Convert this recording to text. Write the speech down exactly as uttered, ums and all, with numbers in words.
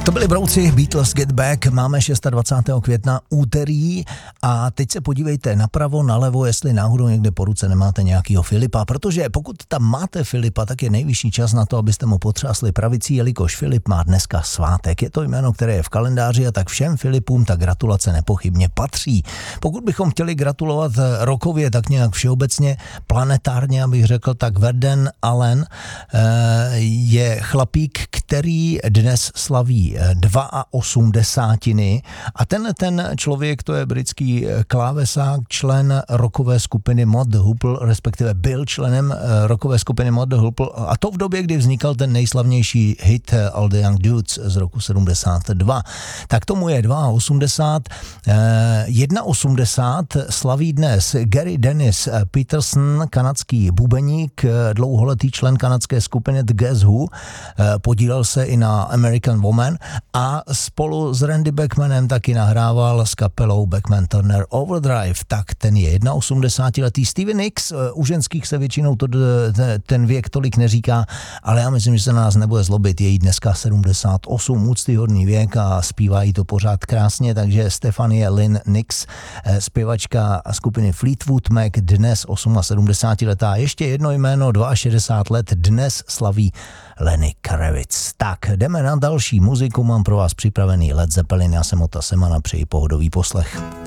To byli brouci Beatles Get Back, máme dvacátého šestého května úterý a teď se podívejte napravo, nalevo, jestli náhodou někde po ruce nemáte nějakýho Filipa, protože pokud tam máte Filipa, tak je nejvyšší čas na to, abyste mu potřásli pravicí, jelikož Filip má dneska svátek. Je to jméno, které je v kalendáři a tak všem Filipům ta gratulace nepochybně patří. Pokud bychom chtěli gratulovat rokově tak nějak všeobecně, planetárně, abych řekl, tak Verden Allen je chlapík, který dnes slaví osmdesátiny a ten ten člověk, to je britský klávesák, člen rockové skupiny Mod the Hoople, respektive byl členem rockové skupiny Mod the Hoople, a to v době, kdy vznikal ten nejslavnější hit All the Young Dudes z roku sedmdesát dva. Tak tomu je osmdesát dva. osmdesát jedna slaví dnes Gary Dennis Peterson, kanadský bubeník, dlouholetý člen kanadské skupiny The Guess Who, podílel se i na American Woman a spolu s Randy Bachmanem taky nahrával s kapelou Bachman Turner Overdrive. Tak ten je osmdesátiletý. Stevie Nicks, u ženských se většinou to, ten věk tolik neříká, ale já myslím, že se na nás nebude zlobit. Je jí dneska sedmdesát osm, úctyhodný věk a zpívají to pořád krásně, takže Stephanie Lynn Nicks, zpěvačka skupiny Fleetwood Mac, dnes sedmdesátiosmiletá. Ještě jedno jméno, šedesát dva let, dnes slaví Lenny Kravitz. Tak, jdeme na další muziku, mám pro vás připravený Led Zeppelin, já jsem Ota Semana, přeji pohodový poslech.